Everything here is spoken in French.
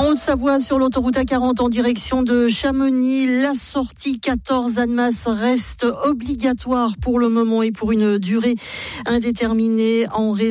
En Haute-Savoie, sur l'autoroute A40 en direction de Chamonix, la sortie 14 Annemasse reste obligatoire pour le moment et pour une durée indéterminée en raison